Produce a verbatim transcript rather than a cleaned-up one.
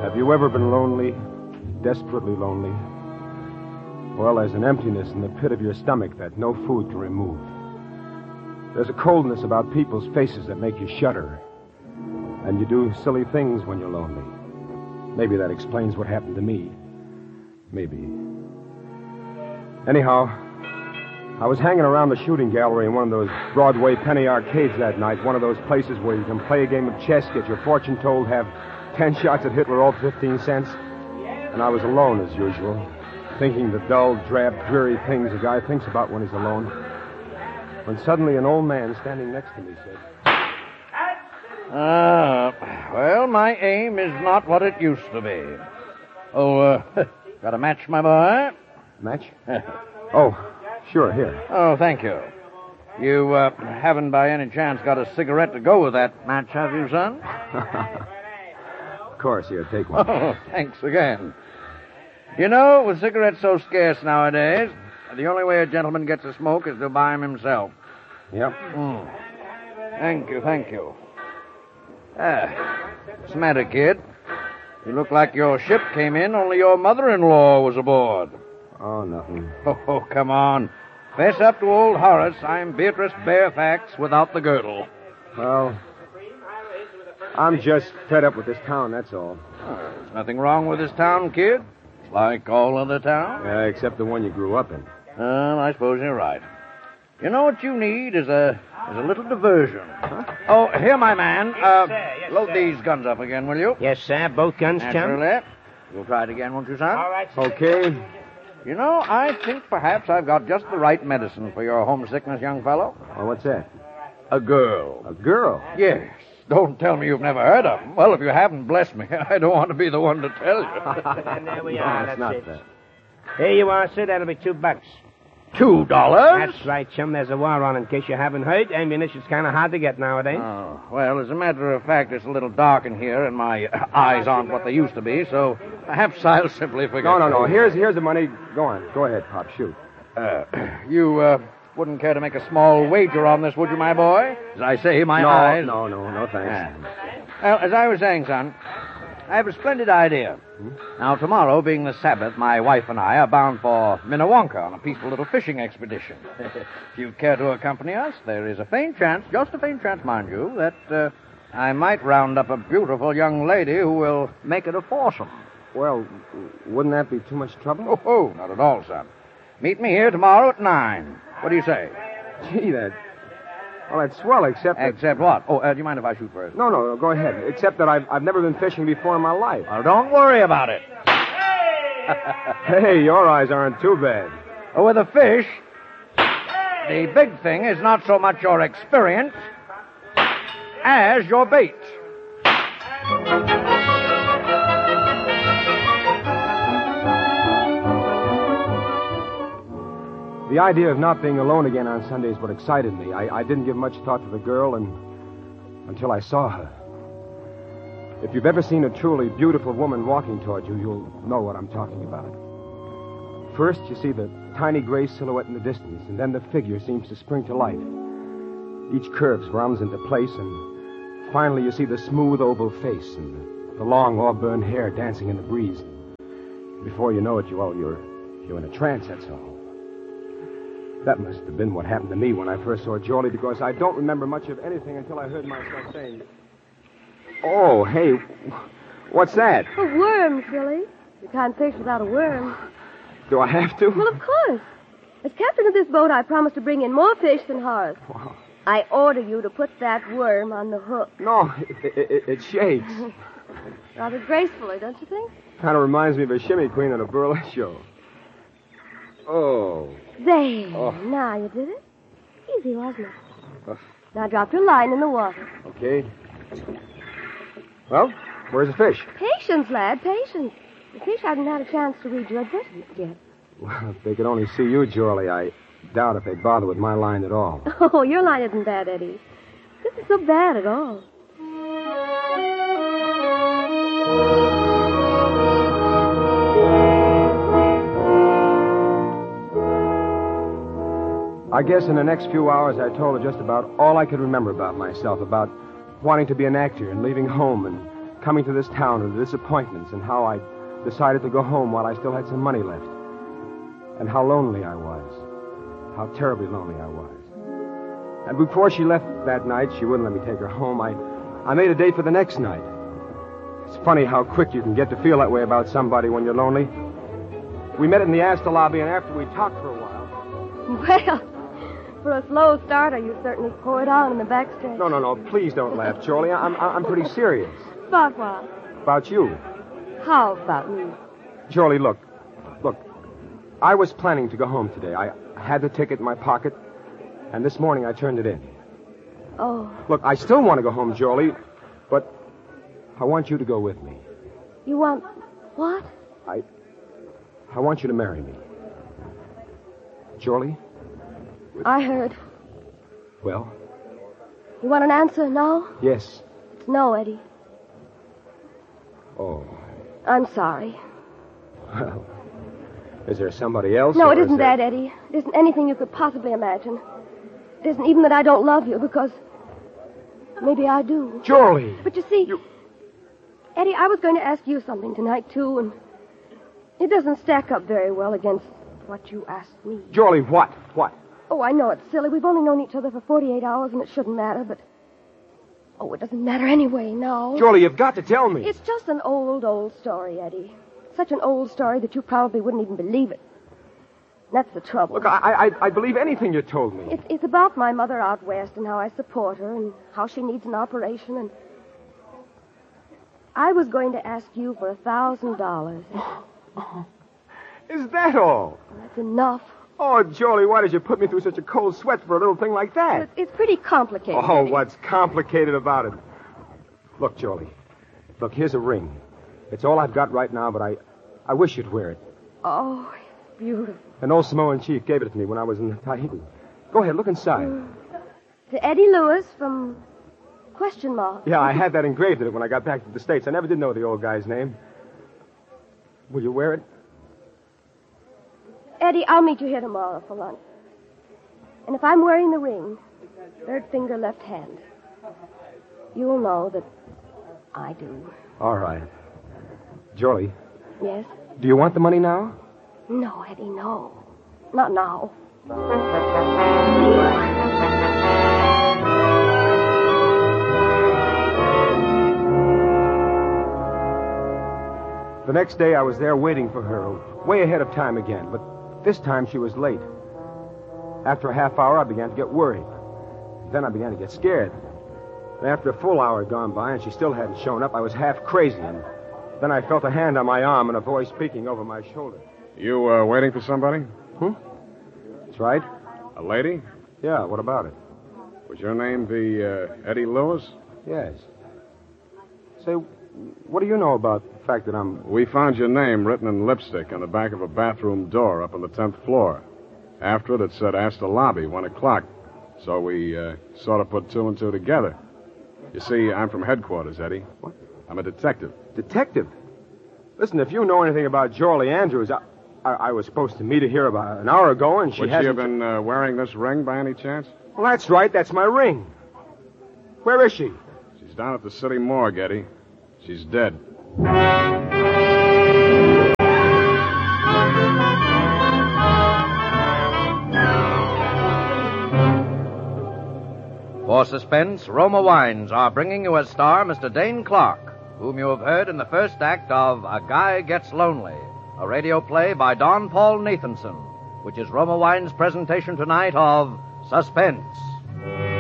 Have you ever been lonely, desperately lonely? Well, there's an emptiness in the pit of your stomach that no food can remove. There's a coldness about people's faces that make you shudder. And you do silly things when you're lonely. Maybe that explains what happened to me. Maybe. Anyhow, I was hanging around the shooting gallery in one of those Broadway penny arcades that night, one of those places where you can play a game of chess, get your fortune told, have ten shots at Hitler, all fifteen cents. And I was alone, as usual, thinking the dull, drab, dreary things a guy thinks about when he's alone. When suddenly an old man standing next to me said... Ah, uh, well, my aim is not what it used to be. Oh, uh, got a match, my boy? Match? Oh, sure, here. Oh, thank you. You, uh, haven't by any chance got a cigarette to go with that match, have you, son? Of course, here, take one. Oh, thanks again. You know, with cigarettes so scarce nowadays, the only way a gentleman gets a smoke is to buy them himself. Yep. Mm. Thank you, thank you. Ah, what's the matter, kid? You look like your ship came in, only your mother-in-law was aboard. Oh, nothing. Oh, oh, come on. Fess up to old Horace. I'm Beatrice Fairfax without the girdle. Well, I'm just fed up with this town, that's all. Oh, there's nothing wrong with this town, kid. It's like all other towns. Yeah, except the one you grew up in. Well, I suppose you're right. You know what you need is a is a little diversion. Huh? Oh, here, my man. Yes, uh, sir. Yes, load sir. these guns up again, will you? Yes, sir. Both guns, chum. Naturally. You'll try it again, won't you, son? All right, sir. Okay. You know, I think perhaps I've got just the right medicine for your homesickness, young fellow. Well, what's that? A girl. A girl? Yes. Don't tell me you've never heard of them. Well, if you haven't, bless me. I don't want to be the one to tell you. And there we No, are. it's That's not it. that. Here you are, sir. That'll be two bucks. Two dollars? That's right, chum. There's a war on, in case you haven't heard. Ammunition's kind of hard to get nowadays. Oh, well, as a matter of fact, it's a little dark in here, and my uh, eyes aren't what they used to be, so perhaps I'll simply forget. No, no, no. Here's here's the money. Go on. Go ahead, Pop. Shoot. Uh, you, uh, wouldn't care to make a small wager on this, would you, my boy? As I say, my no, eyes... No, no, no, thanks. Ah. Well, as I was saying, son, I have a splendid idea. Hmm? Now, tomorrow, being the Sabbath, my wife and I are bound for Minnewanka on a peaceful little fishing expedition. If you'd care to accompany us, there is a faint chance, just a faint chance, mind you, that uh, I might round up a beautiful young lady who will make it a foursome. Well, wouldn't that be too much trouble? Oh, oh, not at all, son. Meet me here tomorrow at nine. What do you say? Gee, that... Well, that's swell, except that... Except what? Oh, uh, do you mind if I shoot first? No, no, no, go ahead. Except that I've, I've never been fishing before in my life. Well, don't worry about it. Hey, your eyes aren't too bad. Oh, with a fish, the big thing is not so much your experience as your bait. The idea of not being alone again on Sunday is what excited me. I, I didn't give much thought to the girl and until I saw her. If you've ever seen a truly beautiful woman walking toward you, you'll know what I'm talking about. First, you see the tiny gray silhouette in the distance, and then the figure seems to spring to life. Each curve rounds into place, and finally you see the smooth oval face and the, the long auburn hair dancing in the breeze. Before you know it, you, well, you're, you're in a trance, that's all. That must have been what happened to me when I first saw Jolie, because I don't remember much of anything until I heard myself saying, "Oh, hey, what's that?" A worm, silly. You can't fish without a worm. Do I have to? Well, of course. As captain of this boat, I promised to bring in more fish than Horace. Wow. I order you to put that worm on the hook. No, it, it, it shakes. Rather gracefully, don't you think? Kind of reminds me of a shimmy queen at a burlesque show. Oh. There. Oh. Now you did it. Easy, wasn't it? Uh, Now drop your line in the water. Okay. Well, where's the fish? Patience, lad, patience. The fish haven't had a chance to read your advertisement yet. Well, if they could only see you, Jolie, I doubt if they'd bother with my line at all. Oh, your line isn't bad, Eddie. This is so bad at all. I guess in the next few hours I told her just about all I could remember about myself, about wanting to be an actor and leaving home and coming to this town and the disappointments and how I decided to go home while I still had some money left. And how lonely I was. How terribly lonely I was. And before she left that night, she wouldn't let me take her home. I, I made a date for the next night. It's funny how quick you can get to feel that way about somebody when you're lonely. We met in the Astor lobby, and after we talked for a while... Well, for a slow starter, you certainly poured on in the backstretch. No, no, no, please don't laugh, Charlie. I'm, I'm pretty serious. About what? About you. How about me? Charlie, look. Look, I was planning to go home today. I had the ticket in my pocket, and this morning I turned it in. Oh. Look, I still want to go home, Charlie, but I want you to go with me. You want what? I... I want you to marry me. Charlie? I heard. Well? You want an answer now? Yes. It's no, Eddie. Oh. I'm sorry. Well, is there somebody else? No, it or isn't is there... that, Eddie. It isn't anything you could possibly imagine. It isn't even that I don't love you, because maybe I do. Charlie! But you see, You... Eddie, I was going to ask you something tonight, too, and it doesn't stack up very well against what you asked me. Charlie, what? What? Oh, I know it's silly. We've only known each other for forty-eight hours, and it shouldn't matter, but... Oh, it doesn't matter anyway now. Charlie, you've got to tell me. It's just an old, old story, Eddie. Such an old story that you probably wouldn't even believe it. That's the trouble. Look, I, I, I believe anything you told me. It's, it's about my mother out west and how I support her and how she needs an operation, and... I was going to ask you for a thousand dollars. Is that all? That's enough. Oh, Charlie, why did you put me through such a cold sweat for a little thing like that? It's, it's pretty complicated. Oh, Eddie. what's complicated about it? Look, Charlie. Look, here's a ring. It's all I've got right now, but I, I wish you'd wear it. Oh, it's beautiful. An old Samoan chief gave it to me when I was in Tahiti. Go ahead, look inside. Mm. To Eddie Lewis from Question Mark. Yeah, I had that engraved in it when I got back to the States. I never did know the old guy's name. Will you wear it? Eddie, I'll meet you here tomorrow for lunch. And if I'm wearing the ring, third finger, left hand, you'll know that I do. All right. Charlie, Yes? do you want the money now? No, Eddie, no. Not now. The next day I was there waiting for her, way ahead of time again, but this time she was late. After a half hour, I began to get worried. Then I began to get scared. And after a full hour had gone by and she still hadn't shown up, I was half crazy, and then I felt a hand on my arm and a voice speaking over my shoulder. You, uh, waiting for somebody? Hmm? That's right. A lady? Yeah, what about it? Was your name the, uh, Eddie Lewis? Yes. Say, what do you know about the fact that I'm... We found your name written in lipstick on the back of a bathroom door up on the tenth floor. After it, it said Astor Lobby, one o'clock. So we, uh, sort of put two and two together. You see, I'm from headquarters, Eddie. What? I'm a detective. Detective? Listen, if you know anything about Jorley Andrews, I, I, I was supposed to meet her here about an hour ago, and she Would she hasn't... have been uh, wearing this ring by any chance? Well, that's right. That's my ring. Where is she? She's down at the city morgue, Eddie. She's dead. For suspense, Roma Wines are bringing you as star Mister Dane Clark, whom you have heard in the first act of A Guy Gets Lonely, a radio play by Don Paul Nathanson, which is Roma Wines' presentation tonight of Suspense.